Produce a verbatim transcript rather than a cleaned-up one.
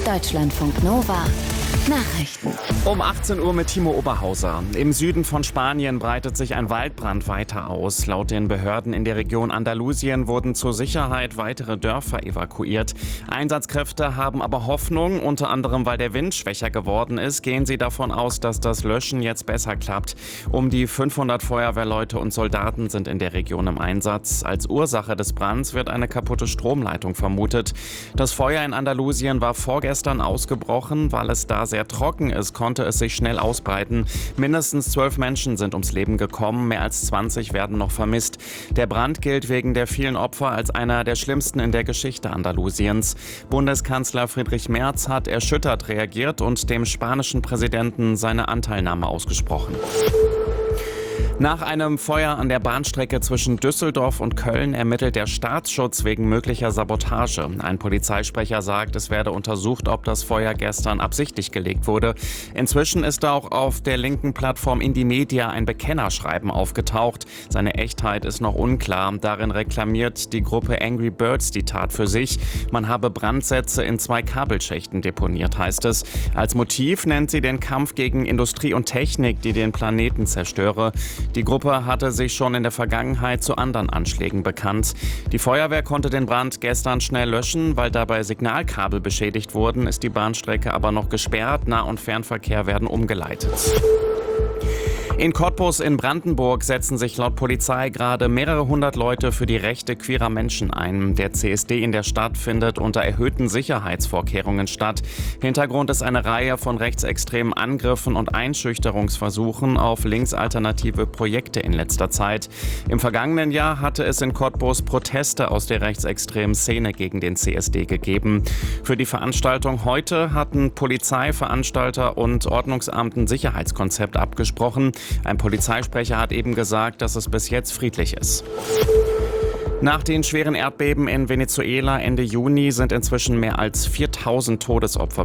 Deutschlandfunk Nova Nachrichten. Um achtzehn Uhr mit Timo Oberhauser. Im Süden von Spanien breitet sich ein Waldbrand weiter aus. Laut den Behörden in der Region Andalusien wurden zur Sicherheit weitere Dörfer evakuiert. Einsatzkräfte haben aber Hoffnung, unter anderem weil der Wind schwächer geworden ist, gehen sie davon aus, dass das Löschen jetzt besser klappt. Um die fünfhundert Feuerwehrleute und Soldaten sind in der Region im Einsatz. Als Ursache des Brands wird eine kaputte Stromleitung vermutet. Das Feuer in Andalusien war vorgestern ausgebrochen, weil es da sehr trocken ist, konnte es sich schnell ausbreiten. Mindestens zwölf Menschen sind ums Leben gekommen, mehr als zwanzig werden noch vermisst. Der Brand gilt wegen der vielen Opfer als einer der schlimmsten in der Geschichte Andalusiens. Bundeskanzler Friedrich Merz hat erschüttert reagiert und dem spanischen Präsidenten seine Anteilnahme ausgesprochen. Nach einem Feuer an der Bahnstrecke zwischen Düsseldorf und Köln ermittelt der Staatsschutz wegen möglicher Sabotage. Ein Polizeisprecher sagt, es werde untersucht, ob das Feuer gestern absichtlich gelegt wurde. Inzwischen ist auch auf der linken Plattform Indymedia ein Bekennerschreiben aufgetaucht. Seine Echtheit ist noch unklar. Darin reklamiert die Gruppe Angry Birds die Tat für sich. Man habe Brandsätze in zwei Kabelschächten deponiert, heißt es. Als Motiv nennt sie den Kampf gegen Industrie und Technik, die den Planeten zerstöre. Die Gruppe hatte sich schon in der Vergangenheit zu anderen Anschlägen bekannt. Die Feuerwehr konnte den Brand gestern schnell löschen. Weil dabei Signalkabel beschädigt wurden, ist die Bahnstrecke aber noch gesperrt. Nah- und Fernverkehr werden umgeleitet. In Cottbus in Brandenburg setzen sich laut Polizei gerade mehrere hundert Leute für die Rechte queerer Menschen ein. Der C S D in der Stadt findet unter erhöhten Sicherheitsvorkehrungen statt. Hintergrund ist eine Reihe von rechtsextremen Angriffen und Einschüchterungsversuchen auf linksalternative Projekte in letzter Zeit. Im vergangenen Jahr hatte es in Cottbus Proteste aus der rechtsextremen Szene gegen den C S D gegeben. Für die Veranstaltung heute hatten Polizei, Veranstalter und Ordnungsamt ein Sicherheitskonzept abgesprochen. Ein Polizeisprecher hat eben gesagt, dass es bis jetzt friedlich ist. Nach den schweren Erdbeben in Venezuela Ende Juni sind inzwischen mehr als viertausend Todesopfer